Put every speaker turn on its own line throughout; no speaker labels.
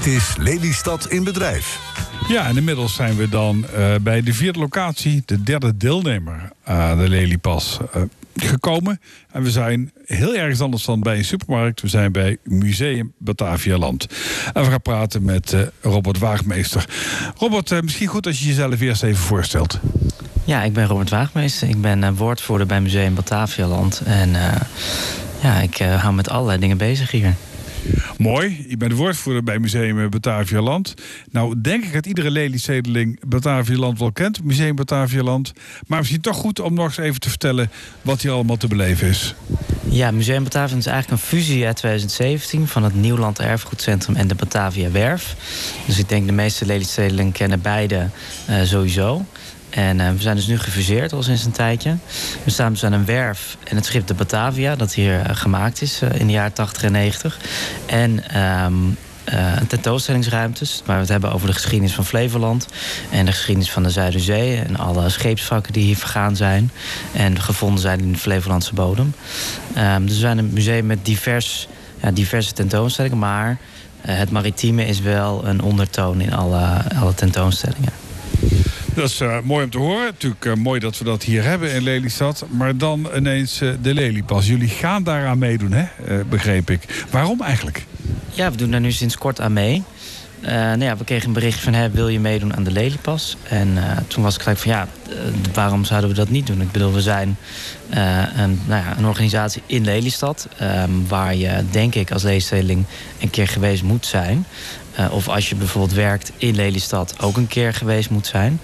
Dit is Lelystad in bedrijf.
Ja, en inmiddels zijn we dan bij de vierde locatie, de derde deelnemer aan de Lelypas gekomen. En we zijn heel ergens anders dan bij een supermarkt. We zijn bij Museum Batavialand. En we gaan praten met Robert Waagmeester. Robert, misschien goed als je jezelf eerst even voorstelt.
Ja, ik ben Robert Waagmeester. Ik ben woordvoerder bij Museum Batavialand. En ik hou met allerlei dingen bezig hier.
Mooi, je bent de woordvoerder bij Museum Batavialand. Nou, denk ik dat iedere Lelystedeling Batavialand wel kent, Museum Batavialand. Maar misschien toch goed om nog eens even te vertellen wat hier allemaal te beleven is.
Ja, Museum Batavialand is eigenlijk een fusie uit 2017 van het Nieuwland Erfgoedcentrum en de Batavia Werf. Dus ik denk de meeste Lelystedelingen kennen beide sowieso. En we zijn dus nu gefuseerd al sinds een tijdje. We staan dus aan een werf en het schip de Batavia, dat hier gemaakt is in de jaren 80 en 90. En tentoonstellingsruimtes, waar we het hebben over de geschiedenis van Flevoland en de geschiedenis van de Zuiderzee en alle scheepswrakken die hier vergaan zijn en gevonden zijn in de Flevolandse bodem. Dus we zijn een museum met diverse tentoonstellingen, maar het maritieme is wel een ondertoon in alle tentoonstellingen.
Dat is mooi om te horen. Natuurlijk mooi dat we dat hier hebben in Lelystad. Maar dan ineens de Lelypas. Jullie gaan daaraan meedoen, hè? Begreep ik. Waarom eigenlijk?
Ja, we doen daar nu sinds kort aan mee. We kregen een bericht van, wil je meedoen aan de Lelypas? En toen was ik gelijk van, waarom zouden we dat niet doen? Ik bedoel, we zijn een organisatie in Lelystad, waar je, denk ik, als Lelystedeling een keer geweest moet zijn. Of als je bijvoorbeeld werkt in Lelystad ook een keer geweest moet zijn.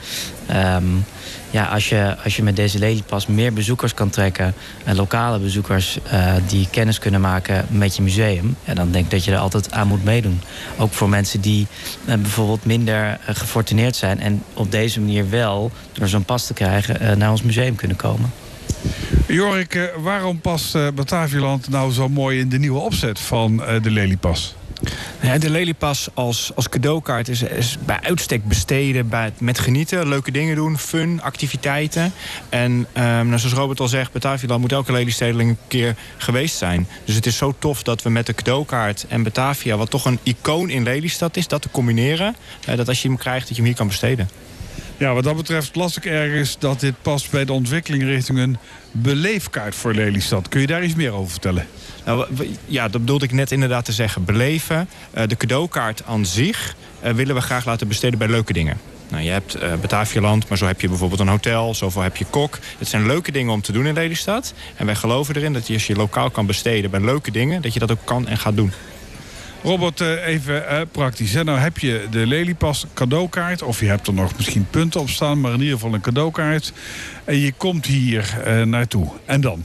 Als je met deze Lelypas meer bezoekers kan trekken, lokale bezoekers die kennis kunnen maken met je museum, dan denk ik dat je er altijd aan moet meedoen. Ook voor mensen die bijvoorbeeld minder gefortuneerd zijn en op deze manier wel, door zo'n pas te krijgen, naar ons museum kunnen komen.
Jorik, waarom past Batavialand nou zo mooi in de nieuwe opzet van de Lelypas?
Ja, de Lelypas als cadeaukaart is bij uitstek besteden met genieten, leuke dingen doen, fun, activiteiten. En zoals Robert al zegt, Batavialand moet elke Lelystedeling een keer geweest zijn. Dus het is zo tof dat we met de cadeaukaart en Batavia, wat toch een icoon in Lelystad is, dat te combineren. Dat als je hem krijgt, dat je hem hier kan besteden.
Ja, wat dat betreft las ik ergens dat dit past bij de ontwikkeling richting een beleefkaart voor Lelystad. Kun je daar iets meer over vertellen?
Nou, dat bedoelde ik net inderdaad te zeggen. Beleven. De cadeaukaart aan zich willen we graag laten besteden bij leuke dingen. Nou, je hebt Batavialand, maar zo heb je bijvoorbeeld een hotel, zoveel heb je Kok. Het zijn leuke dingen om te doen in Lelystad. En wij geloven erin dat als je lokaal kan besteden bij leuke dingen, dat je dat ook kan en gaat doen.
Robert, even praktisch. Hè? Nou heb je de Lelypas cadeaukaart, of je hebt er nog misschien punten op staan, maar in ieder geval een cadeaukaart. En je komt hier naartoe. En dan?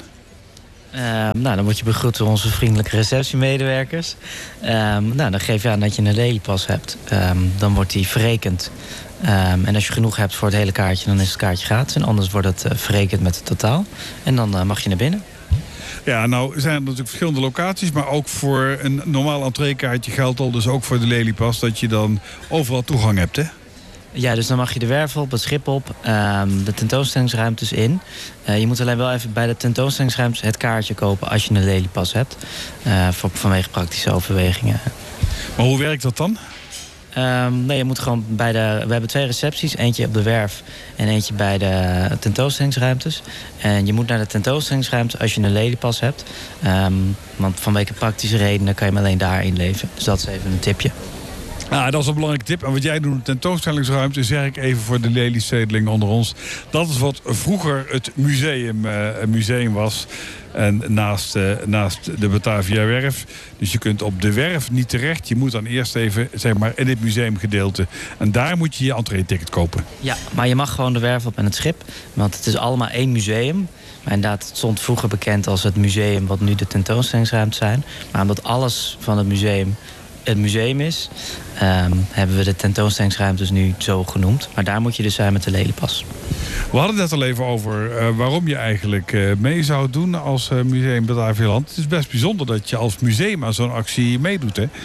Dan word je begroet door onze vriendelijke receptiemedewerkers. Dan geef je aan dat je een Lelypas hebt. Dan wordt die verrekend. En als je genoeg hebt voor het hele kaartje, dan is het kaartje gratis. En anders wordt het verrekend met het totaal. En dan mag je naar binnen.
Ja, nou zijn er natuurlijk verschillende locaties, maar ook voor een normaal entreekaartje geldt al, dus ook voor de Lelypas, dat je dan overal toegang hebt, hè?
Ja, dus dan mag je de werf op, het schip op, de tentoonstellingsruimtes in. Je moet alleen wel even bij de tentoonstellingsruimtes het kaartje kopen als je een Lelypas hebt. Vanwege praktische overwegingen.
Maar hoe werkt dat dan?
Je moet gewoon we hebben 2 recepties. Eentje op de werf en eentje bij de tentoonstellingsruimtes. En je moet naar de tentoonstellingsruimte als je een Lelypas hebt. Want vanwege praktische redenen kan je hem alleen daar inleveren. Dus dat is even een tipje.
Dat is een belangrijke tip. En wat jij doet in de tentoonstellingsruimte, zeg ik even voor de Lelystedelingen onder ons. Dat is wat vroeger het museum was. En naast de Batavia Werf. Dus je kunt op de werf niet terecht. Je moet dan eerst even, zeg maar, in dit museumgedeelte. En daar moet je entree-ticket kopen.
Ja, maar je mag gewoon de werf op en het schip. Want het is allemaal één museum. Maar inderdaad, het stond vroeger bekend als het museum wat nu de tentoonstellingsruimte zijn. Maar omdat alles van het museum is, hebben we de tentoonstellingsruimtes nu zo genoemd. Maar daar moet je dus zijn met de Lelypas.
We hadden het net al even over waarom je eigenlijk mee zou doen als Museum Batavialand. Het is best bijzonder dat je als museum aan zo'n actie meedoet, hè?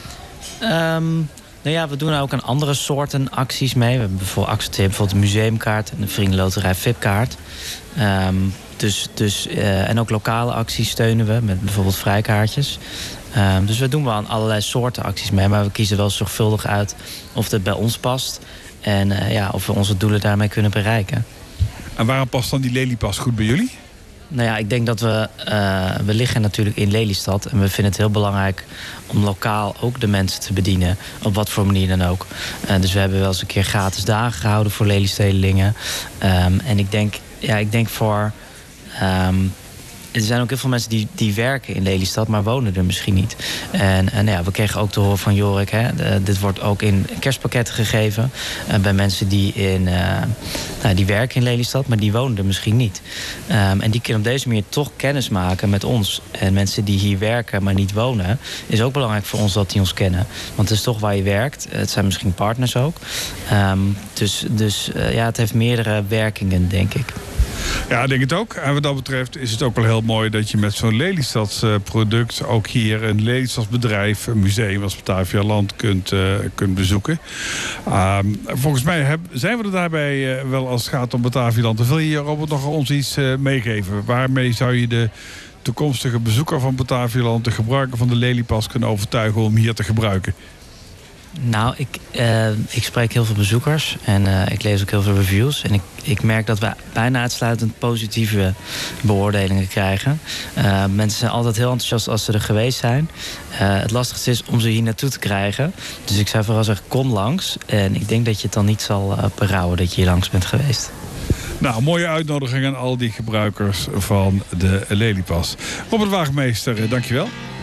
We doen ook aan andere soorten acties mee. We hebben bijvoorbeeld de museumkaart en de Vriendenloterij VIP-kaart. En ook lokale acties steunen we, met bijvoorbeeld vrijkaartjes. Dus we doen wel aan allerlei soorten acties mee. Maar we kiezen wel zorgvuldig uit of het bij ons past. En of we onze doelen daarmee kunnen bereiken.
En waarom past dan die Lelypas goed bij jullie?
Nou ja, ik denk dat we liggen natuurlijk in Lelystad. En we vinden het heel belangrijk om lokaal ook de mensen te bedienen. Op wat voor manier dan ook. Dus we hebben wel eens een keer gratis dagen gehouden voor Lelystedelingen. En ik denk voor... er zijn ook heel veel mensen die werken in Lelystad, maar wonen er misschien niet. En we kregen ook te horen van Jorik, dit wordt ook in kerstpakketten gegeven. Bij mensen die werken in Lelystad, maar die wonen er misschien niet. En die kunnen op deze manier toch kennis maken met ons. En mensen die hier werken, maar niet wonen, is ook belangrijk voor ons dat die ons kennen. Want het is toch waar je werkt. Het zijn misschien partners ook. Het heeft meerdere werkingen, denk ik.
Ja, ik denk het ook. En wat dat betreft is het ook wel heel mooi dat je met zo'n Lelystads product ook hier een Lelystads bedrijf, een museum als Batavialand kunt bezoeken. Volgens mij zijn we er daarbij wel als het gaat om Batavialand. Wil je, Robert, nog ons iets meegeven? Waarmee zou je de toekomstige bezoeker van Batavialand, de gebruiker van de Lelypas, kunnen overtuigen om hier te gebruiken?
Nou, ik spreek heel veel bezoekers en ik lees ook heel veel reviews. En ik merk dat we bijna uitsluitend positieve beoordelingen krijgen. Mensen zijn altijd heel enthousiast als ze er geweest zijn. Het lastigste is om ze hier naartoe te krijgen. Dus ik zou vooral zeggen, kom langs. En ik denk dat je het dan niet zal berouwen dat je hier langs bent geweest.
Nou, mooie uitnodiging aan al die gebruikers van de Lelypas. Robert Waagmeester, dankjewel.